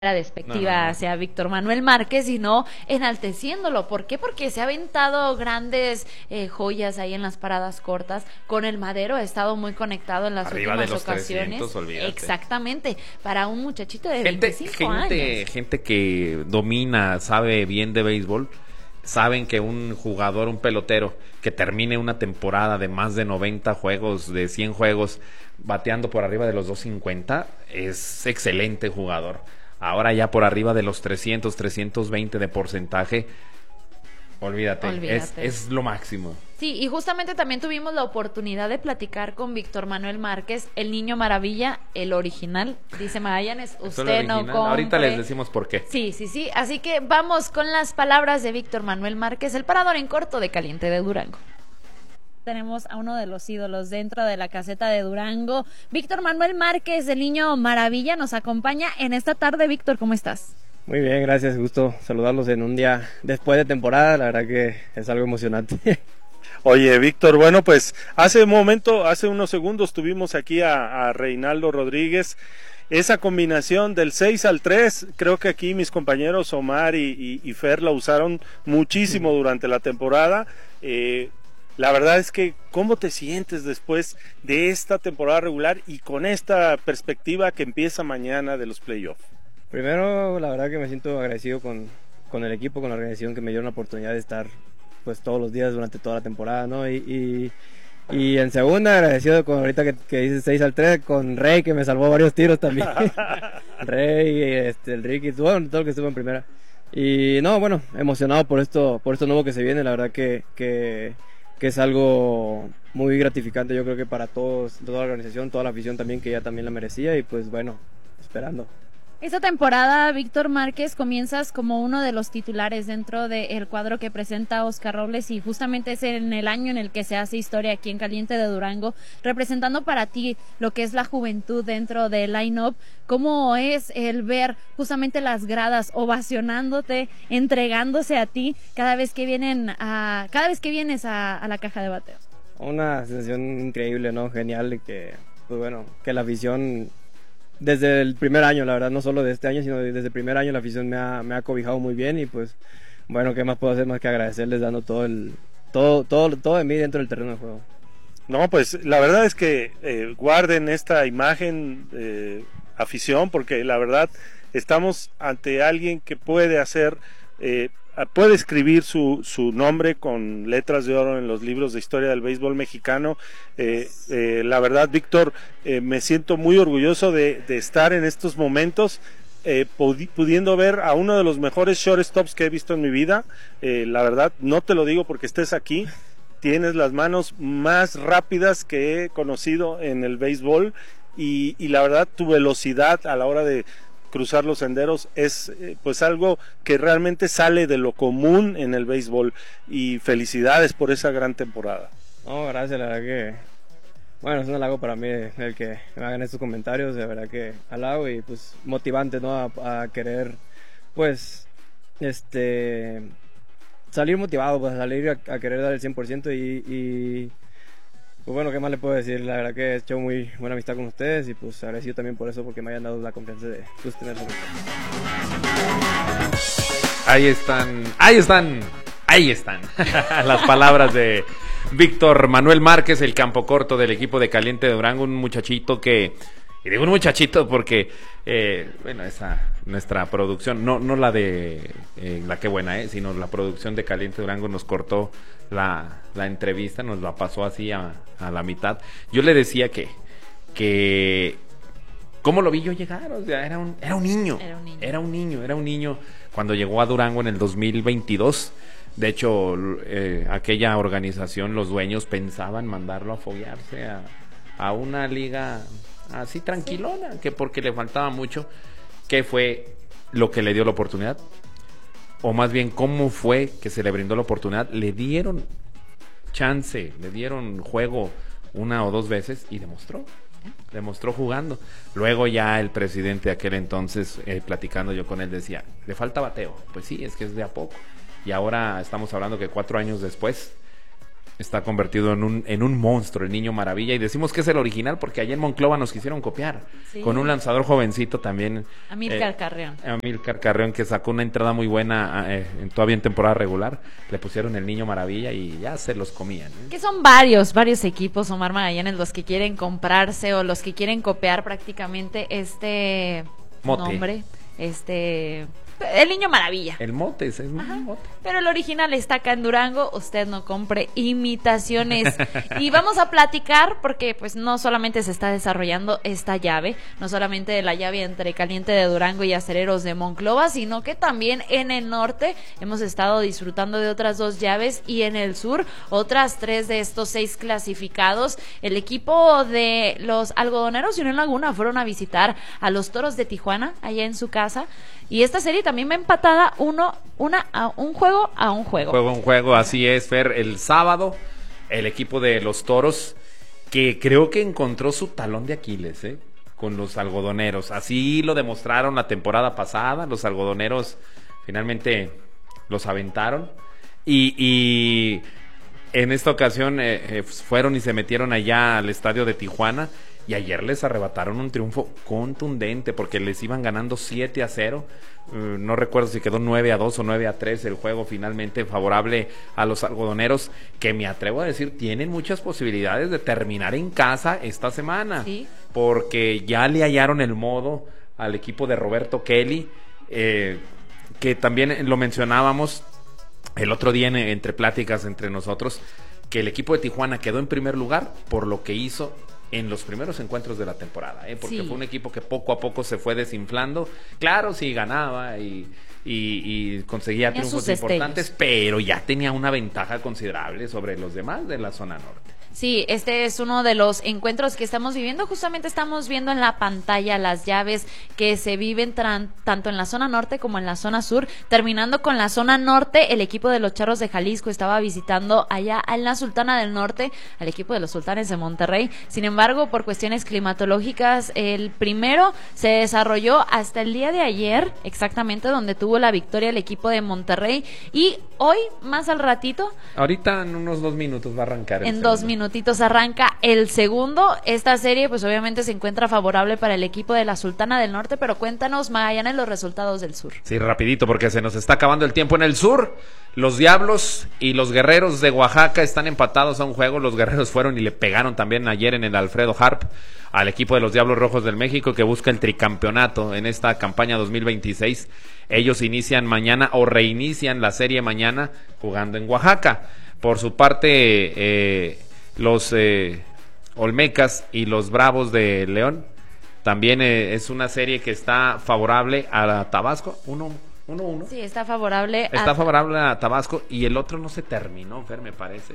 despectiva hacia Víctor Manuel Márquez, sino enalteciéndolo. ¿Por qué? Porque se ha aventado grandes joyas ahí en las paradas cortas. Con el Madero ha estado muy conectado en las arriba últimas de los ocasiones. 300, olvídate. Exactamente, para un muchachito de 25 años. Gente que domina, sabe bien de béisbol, saben que un jugador, un pelotero que termine una temporada de más de 90 juegos, de 100 juegos, bateando por arriba de los 250, es excelente jugador. Ahora ya por arriba de los 300, 320 de porcentaje, olvídate. Es lo máximo. Sí, y justamente también tuvimos la oportunidad de platicar con Víctor Manuel Márquez, el niño maravilla, el original. Dice Magallanes, usted no compre. Ahorita les decimos por qué. Sí. Así que vamos con las palabras de Víctor Manuel Márquez, el parador en corto de Caliente de Durango. Tenemos a uno de los ídolos dentro de la caseta de Durango. Víctor Manuel Márquez, el niño maravilla, nos acompaña en esta tarde. Víctor, ¿cómo estás? Muy bien, gracias, gusto saludarlos en un día después de temporada, la verdad que es algo emocionante. Oye, Víctor, bueno, pues hace unos segundos tuvimos aquí a Reinaldo Rodríguez. Esa combinación del 6 al 3, creo que aquí mis compañeros Omar y Fer la usaron muchísimo durante la temporada. La verdad es que, ¿cómo te sientes después de esta temporada regular y con esta perspectiva que empieza mañana de los playoffs? Primero, la verdad que me siento agradecido con el equipo, con la organización que me dieron la oportunidad de estar pues todos los días durante toda la temporada, ¿no? Y en segunda, agradecido con ahorita que dices 6 al 3, con Rey, que me salvó varios tiros también. Rey, el Ricky, bueno, todo lo que estuvo en primera. Y no, bueno, emocionado por esto nuevo que se viene, la verdad que es algo muy gratificante, yo creo que para todos, toda la organización, toda la afición también, que ya también la merecía, y pues bueno, esperando. Esta temporada, Víctor Márquez, comienzas como uno de los titulares dentro del cuadro que presenta Oscar Robles, y justamente es en el año en el que se hace historia aquí en Caliente de Durango, representando para ti lo que es la juventud dentro del line-up. ¿Cómo es el ver justamente las gradas ovacionándote, entregándose a ti cada vez que vienes a la caja de bateo? Una sensación increíble, ¿no? Genial, que pues bueno, que la afición desde el primer año, la verdad, no solo de este año, sino desde el primer año la afición me ha cobijado muy bien, y pues bueno, ¿qué más puedo hacer más que agradecerles dando todo de mí dentro del terreno de juego? No, pues la verdad es que guarden esta imagen, afición, porque la verdad estamos ante alguien que puede hacer, puede escribir su nombre con letras de oro en los libros de historia del béisbol mexicano. La verdad, Víctor, me siento muy orgulloso de estar en estos momentos, pudiendo ver a uno de los mejores shortstops que he visto en mi vida. La verdad, no te lo digo porque estés aquí, tienes las manos más rápidas que he conocido en el béisbol, y la verdad, tu velocidad a la hora de cruzar los senderos es pues algo que realmente sale de lo común en el béisbol, y felicidades por esa gran temporada. No, gracias, la verdad que bueno, es un halago para mí el que me hagan estos comentarios, de verdad que halago, y pues motivante, ¿no? A querer pues salir motivado, pues salir a querer dar el 100%, y pues bueno, ¿qué más le puedo decir? La verdad que he hecho muy buena amistad con ustedes, y pues agradecido también por eso, porque me hayan dado la confianza de tener esa amistad. Ahí están las palabras de Víctor Manuel Márquez, el campo corto del equipo de Caliente de Durango, un muchachito que, y digo un muchachito porque bueno, esa nuestra producción, no la de la que buena, sino la producción de Caliente Durango nos cortó la entrevista, nos la pasó así a la mitad. Yo le decía que ¿cómo lo vi yo llegar? O sea, era un niño cuando llegó a Durango en el 2022. De hecho, aquella organización, los dueños pensaban mandarlo a foguearse a una liga así tranquilona, que porque le faltaba mucho. ¿Qué fue lo que le dio la oportunidad? O más bien, ¿cómo fue que se le brindó la oportunidad? Le dieron chance, le dieron juego una o dos veces, y demostró jugando. Luego ya el presidente de aquel entonces, platicando yo con él, decía, le falta bateo. Pues sí, es que es de a poco. Y ahora estamos hablando que 4 años después está convertido en un monstruo, el Niño Maravilla, y decimos que es el original porque allá en Monclova nos quisieron copiar, Sí. con un lanzador jovencito también. Amílcar Carreón. Amílcar Carreón, que sacó una entrada muy buena todavía en temporada regular, le pusieron el Niño Maravilla y ya se los comían. Que son varios equipos, Omar Magallanes, los que quieren comprarse o los que quieren copiar prácticamente este Mote. nombre, el Niño Maravilla. El mote, es un mote. Pero el original está acá en Durango, usted no compre imitaciones. Y vamos a platicar porque pues no solamente se está desarrollando esta llave, no solamente de la llave entre Caliente de Durango y Acereros de Monclova, sino que también en el norte hemos estado disfrutando de otras 2 llaves y en el sur otras 3 de estos 6 clasificados. El equipo de los Algodoneros y Unión Laguna fueron a visitar a los Toros de Tijuana, allá en su casa. Y esta serie también va empatada un juego a un juego. Juego, así es, Fer. El sábado, el equipo de los Toros, que creo que encontró su talón de Aquiles, con los Algodoneros. Así lo demostraron la temporada pasada. Los Algodoneros finalmente los aventaron. Y en esta ocasión fueron y se metieron allá al estadio de Tijuana. Y ayer les arrebataron un triunfo contundente porque les iban ganando 7-0. No recuerdo si quedó 9-2 o 9-3 el juego finalmente favorable a los algodoneros, que me atrevo a decir tienen muchas posibilidades de terminar en casa esta semana. Sí. Porque ya le hallaron el modo al equipo de Roberto Kelly, que también lo mencionábamos el otro día entre pláticas entre nosotros, que el equipo de Tijuana quedó en primer lugar por lo que hizo en los primeros encuentros de la temporada, porque sí, fue un equipo que poco a poco se fue desinflando. Claro, sí ganaba y conseguía triunfos importantes, pero ya tenía una ventaja considerable sobre los demás de la zona norte. Sí, este es uno de los encuentros que estamos viviendo. Justamente estamos viendo en la pantalla las llaves que se viven tanto en la zona norte como en la zona sur. Terminando con la zona norte, el equipo de los Charros de Jalisco estaba visitando allá en la Sultana del Norte al equipo de los Sultanes de Monterrey. Sin embargo, por cuestiones climatológicas, el primero se desarrolló hasta el día de ayer, exactamente, donde tuvo la victoria el equipo de Monterrey. Y hoy, más al ratito, ahorita en unos 2 minutos va a arrancar. En 2 minutitos arranca el segundo. Esta serie pues obviamente se encuentra favorable para el equipo de la Sultana del Norte, pero cuéntanos, Magallanes, los resultados del sur. Sí, rapidito porque se nos está acabando el tiempo en el sur. Los Diablos y los Guerreros de Oaxaca están empatados a un juego. Los Guerreros fueron y le pegaron también ayer en el Alfredo Harp al equipo de los Diablos Rojos del México, que busca el tricampeonato en esta campaña 2026. Ellos inician mañana o reinician la serie mañana jugando en Oaxaca. Por su parte, los Olmecas y los Bravos de León también es una serie que está favorable a Tabasco. 1-1. Sí, está favorable. Está favorable a Tabasco y el otro no se terminó, Fer, me parece.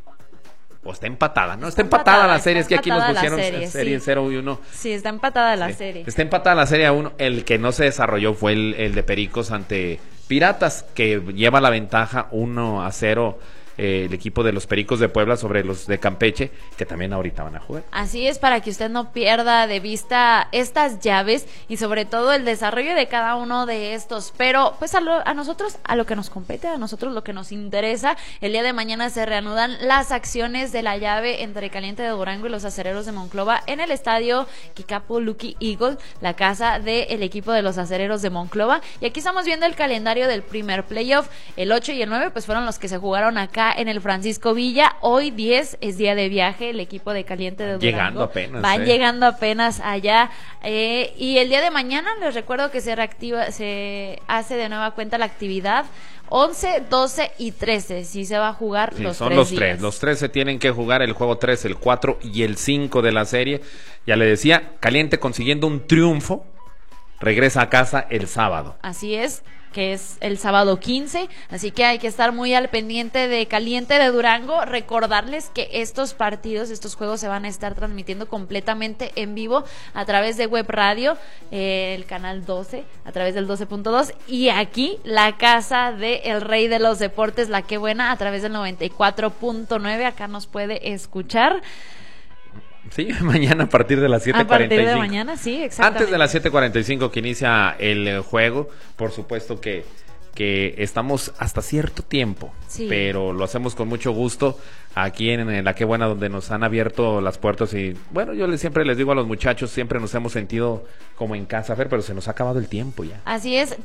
O está empatada, ¿no? Está empatada la serie, es que aquí nos pusieron serie 0 y 1. Sí, está empatada la serie. Está empatada la serie a 1. El que no se desarrolló fue el de Pericos ante Piratas, que lleva la ventaja 1-0. El equipo de los Pericos de Puebla sobre los de Campeche, que también ahorita van a jugar. Así es, para que usted no pierda de vista estas llaves y sobre todo el desarrollo de cada uno de estos. Pero pues a nosotros, a lo que nos compete, a nosotros lo que nos interesa, el día de mañana se reanudan las acciones de la llave entre Caliente de Durango y los Acereros de Monclova en el estadio Kikapo Lucky Eagle, la casa del equipo de los Acereros de Monclova. Y aquí estamos viendo el calendario del primer playoff. El 8 y el 9 pues fueron los que se jugaron acá en el Francisco Villa. Hoy 10 es día de viaje, el equipo de Caliente de Durango van llegando apenas allá, y el día de mañana les recuerdo que se hace de nueva cuenta la actividad 11, 12 y 13, si se va a jugar los 3 días. Los 3 se tienen que jugar, el juego 3, el 4 y el 5 de la serie. Ya le decía, Caliente consiguiendo un triunfo, regresa a casa el sábado. Así es, que es el sábado 15, así que hay que estar muy al pendiente de Caliente de Durango. Recordarles que estos partidos, estos juegos se van a estar transmitiendo completamente en vivo a través de Web Radio, el canal 12, a través del 12.2, y aquí la casa de el rey de los deportes, La Qué Buena, a través del 94.9, acá nos puede escuchar. Sí, mañana a partir de las 7:45. A partir de mañana, sí, exactamente. Antes de las 7:45 que inicia el juego, por supuesto que que estamos hasta cierto tiempo, pero lo hacemos con mucho gusto aquí en La Qué Buena, donde nos han abierto las puertas. Y bueno, yo siempre les digo a los muchachos, siempre nos hemos sentido como en casa, Fer, pero se nos ha acabado el tiempo ya. Así es.